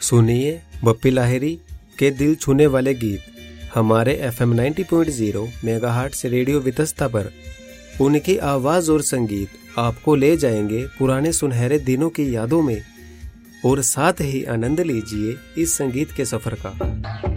सुनिए बप्पी लाहिरी के दिल छूने वाले गीत हमारे FM 90.0 मेगाहर्ट्ज़ रेडियो वितस्ता पर। उनकी आवाज़ और संगीत आपको ले जाएंगे पुराने सुनहरे दिनों की यादों में और साथ ही आनंद लीजिए इस संगीत के सफ़र का।